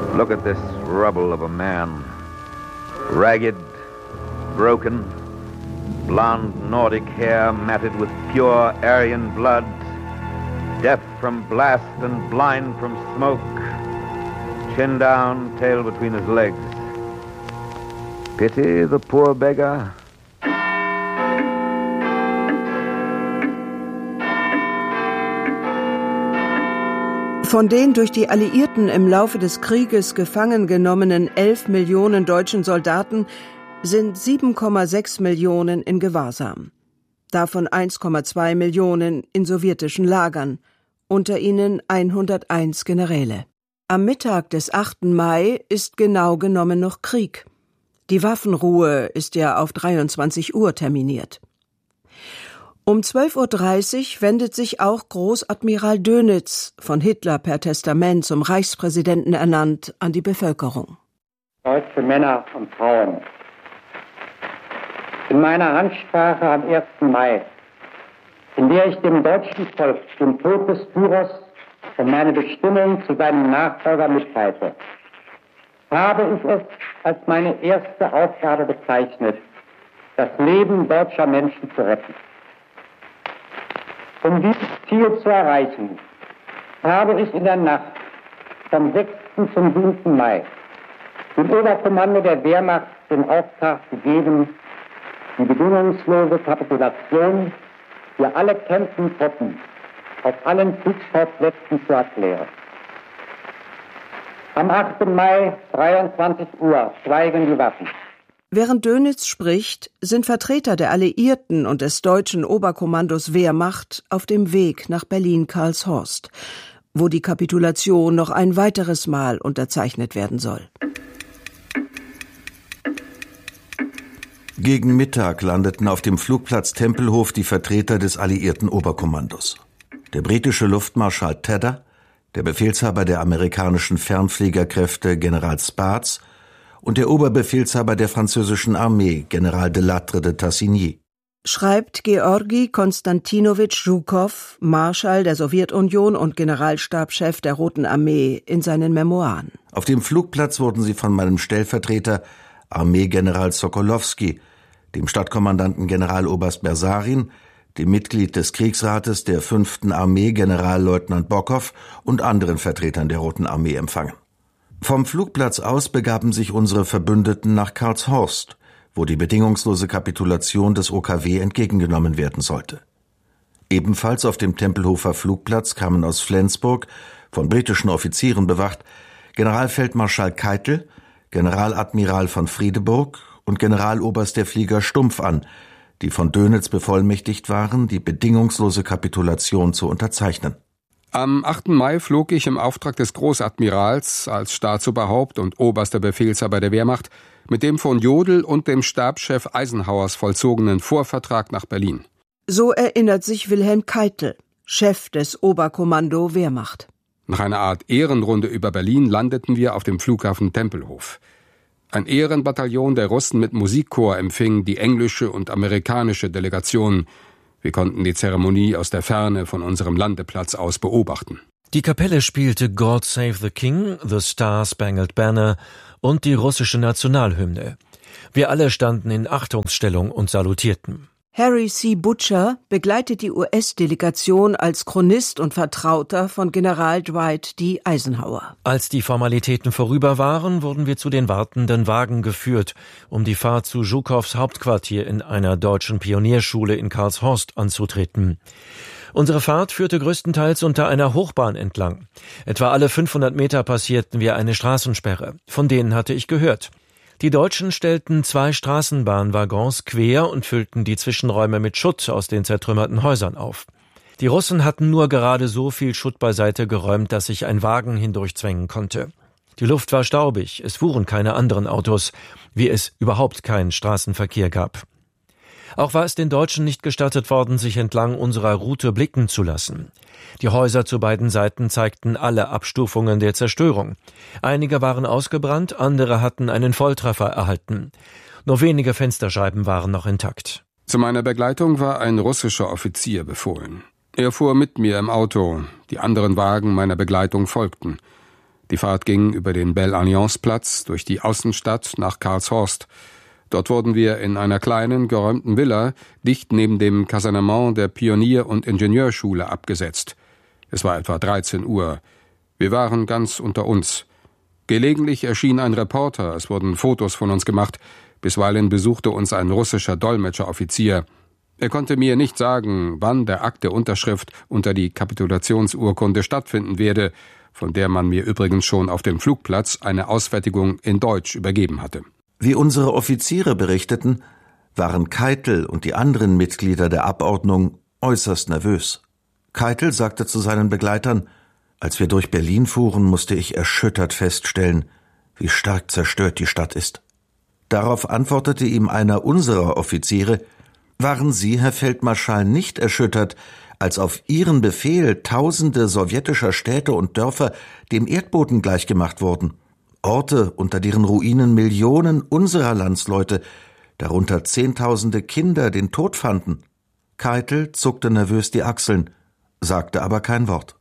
Look at this rubble of a man. Ragged, broken, blonde Nordic hair matted with pure Aryan blood, deaf from blast and blind from smoke, chin down, tail between his legs. Pity the poor beggar? Von den durch die Alliierten im Laufe des Krieges gefangen genommenen 11 Millionen deutschen Soldaten sind 7,6 Millionen in Gewahrsam. Davon 1,2 Millionen in sowjetischen Lagern, unter ihnen 101 Generäle. Am Mittag des 8. Mai ist genau genommen noch Krieg. Die Waffenruhe ist ja auf 23 Uhr terminiert. Um 12.30 Uhr wendet sich auch Großadmiral Dönitz, von Hitler per Testament zum Reichspräsidenten ernannt, an die Bevölkerung. Deutsche Männer und Frauen, in meiner Ansprache am 1. Mai, in der ich dem deutschen Volk den Tod des Führers und meine Bestimmung zu seinem Nachfolger mitteilte, habe ich es als meine erste Aufgabe bezeichnet, das Leben deutscher Menschen zu retten. Um dieses Ziel zu erreichen, habe ich in der Nacht vom 6. zum 7. Mai dem Oberkommando der Wehrmacht den Auftrag gegeben, die bedingungslose Kapitulation für alle kämpfenden Truppen auf allen Kriegsschauplätzen zu erklären. Am 8. Mai, 23 Uhr, schweigen die Waffen. Während Dönitz spricht, sind Vertreter der Alliierten und des deutschen Oberkommandos Wehrmacht auf dem Weg nach Berlin-Karlshorst, wo die Kapitulation noch ein weiteres Mal unterzeichnet werden soll. Gegen Mittag landeten auf dem Flugplatz Tempelhof die Vertreter des alliierten Oberkommandos. Der britische Luftmarschall Tedder, der Befehlshaber der amerikanischen Fernfliegerkräfte General Spaatz und der Oberbefehlshaber der französischen Armee, General de Lattre de Tassigny. Schreibt Georgi Konstantinowitsch Zhukow, Marschall der Sowjetunion und Generalstabschef der Roten Armee, in seinen Memoiren. Auf dem Flugplatz wurden sie von meinem Stellvertreter, Armeegeneral Sokolowski, dem Stadtkommandanten Generaloberst Bersarin, dem Mitglied des Kriegsrates der 5. Armee, Generalleutnant Bokow und anderen Vertretern der Roten Armee empfangen. Vom Flugplatz aus begaben sich unsere Verbündeten nach Karlshorst, wo die bedingungslose Kapitulation des OKW entgegengenommen werden sollte. Ebenfalls auf dem Tempelhofer Flugplatz kamen aus Flensburg, von britischen Offizieren bewacht, Generalfeldmarschall Keitel, Generaladmiral von Friedeburg und Generaloberst der Flieger Stumpf an, die von Dönitz bevollmächtigt waren, die bedingungslose Kapitulation zu unterzeichnen. Am 8. Mai flog ich im Auftrag des Großadmirals als Staatsoberhaupt und oberster Befehlshaber der Wehrmacht mit dem von Jodl und dem Stabschef Eisenhowers vollzogenen Vorvertrag nach Berlin. So erinnert sich Wilhelm Keitel, Chef des Oberkommando Wehrmacht. Nach einer Art Ehrenrunde über Berlin landeten wir auf dem Flughafen Tempelhof. Ein Ehrenbataillon der Russen mit Musikchor empfing die englische und amerikanische Delegation. Wir konnten die Zeremonie aus der Ferne von unserem Landeplatz aus beobachten. Die Kapelle spielte God Save the King, The Star-Spangled Banner und die russische Nationalhymne. Wir alle standen in Achtungsstellung und salutierten. Harry C. Butcher begleitet die US-Delegation als Chronist und Vertrauter von General Dwight D. Eisenhower. Als die Formalitäten vorüber waren, wurden wir zu den wartenden Wagen geführt, um die Fahrt zu Zhukows Hauptquartier in einer deutschen Pionierschule in Karlshorst anzutreten. Unsere Fahrt führte größtenteils unter einer Hochbahn entlang. Etwa alle 500 Meter passierten wir eine Straßensperre. Von denen hatte ich gehört. Die Deutschen stellten 2 Straßenbahnwaggons quer und füllten die Zwischenräume mit Schutt aus den zertrümmerten Häusern auf. Die Russen hatten nur gerade so viel Schutt beiseite geräumt, dass sich ein Wagen hindurchzwängen konnte. Die Luft war staubig, es fuhren keine anderen Autos, wie es überhaupt keinen Straßenverkehr gab. Auch war es den Deutschen nicht gestattet worden, sich entlang unserer Route blicken zu lassen. Die Häuser zu beiden Seiten zeigten alle Abstufungen der Zerstörung. Einige waren ausgebrannt, andere hatten einen Volltreffer erhalten. Nur wenige Fensterscheiben waren noch intakt. Zu meiner Begleitung war ein russischer Offizier befohlen. Er fuhr mit mir im Auto, die anderen Wagen meiner Begleitung folgten. Die Fahrt ging über den Belle-Alliance-Platz durch die Außenstadt nach Karlshorst. Dort wurden wir in einer kleinen, geräumten Villa dicht neben dem Kasernement der Pionier- und Ingenieurschule abgesetzt. Es war etwa 13 Uhr. Wir waren ganz unter uns. Gelegentlich erschien ein Reporter, es wurden Fotos von uns gemacht. Bisweilen besuchte uns ein russischer Dolmetscheroffizier. Er konnte mir nicht sagen, wann der Akt der Unterschrift unter die Kapitulationsurkunde stattfinden werde, von der man mir übrigens schon auf dem Flugplatz eine Ausfertigung in Deutsch übergeben hatte. Wie unsere Offiziere berichteten, waren Keitel und die anderen Mitglieder der Abordnung äußerst nervös. Keitel sagte zu seinen Begleitern: Als wir durch Berlin fuhren, musste ich erschüttert feststellen, wie stark zerstört die Stadt ist. Darauf antwortete ihm einer unserer Offiziere: Waren Sie, Herr Feldmarschall, nicht erschüttert, als auf Ihren Befehl Tausende sowjetischer Städte und Dörfer dem Erdboden gleichgemacht wurden? Orte, unter deren Ruinen Millionen unserer Landsleute, darunter Zehntausende Kinder, den Tod fanden. Keitel zuckte nervös die Achseln, sagte aber kein Wort.